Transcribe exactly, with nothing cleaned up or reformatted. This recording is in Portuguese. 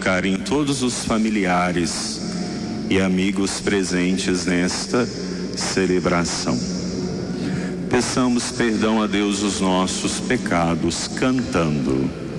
tocarem todos os familiares e amigos presentes nesta celebração. Peçamos perdão a Deus os nossos pecados, cantando.